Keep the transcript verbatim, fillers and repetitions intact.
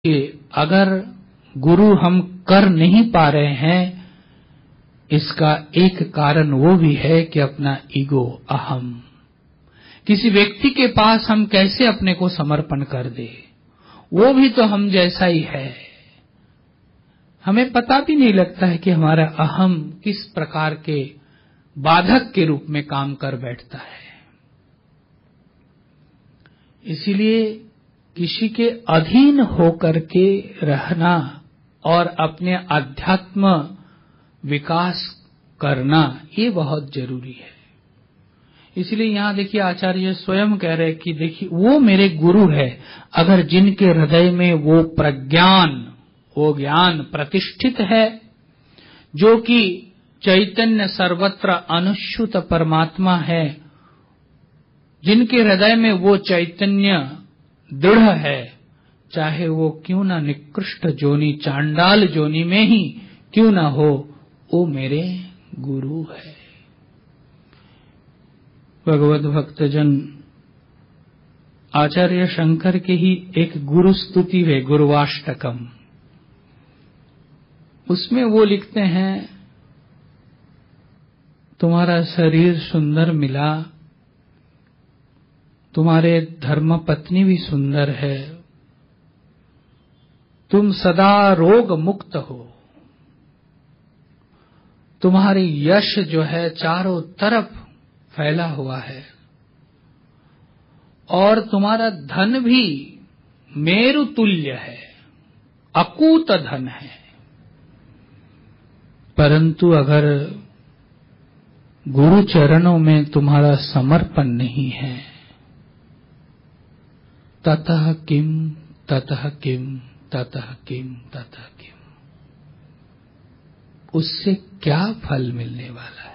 कि अगर गुरु हम कर नहीं पा रहे हैं, इसका एक कारण वो भी है कि अपना ईगो, अहम, किसी व्यक्ति के पास हम कैसे अपने को समर्पण कर दे, वो भी तो हम जैसा ही है। हमें पता भी नहीं लगता है कि हमारा अहम किस प्रकार के बाधक के रूप में काम कर बैठता है। इसीलिए किसी के अधीन होकर के रहना और अपने अध्यात्म विकास करना, ये बहुत जरूरी है। इसलिए यहाँ देखिए आचार्य स्वयं कह रहे कि देखिए वो मेरे गुरु है, अगर जिनके हृदय में वो प्रज्ञान, वो ज्ञान प्रतिष्ठित है, जो कि चैतन्य सर्वत्र अनुश्रुत परमात्मा है, जिनके हृदय में वो चैतन्य दृढ़ है, चाहे वो क्यों ना निकृष्ट जोनी, चांडाल जोनी में ही क्यों ना हो, वो मेरे गुरु है। भगवत भक्तजन आचार्य शंकर के ही एक गुरु स्तुति है, गुरुवाष्टकम। उसमें वो लिखते हैं, तुम्हारा शरीर सुंदर मिला, तुम्हारे धर्म पत्नी भी सुंदर है, तुम सदा रोग मुक्त हो, तुम्हारी यश जो है चारों तरफ फैला हुआ है, और तुम्हारा धन भी मेरु तुल्य है, अकूत धन है। परंतु अगर गुरु चरणों में तुम्हारा समर्पण नहीं है, ततः किम ततः किम ततः किम ततः किम, उससे क्या फल मिलने वाला है।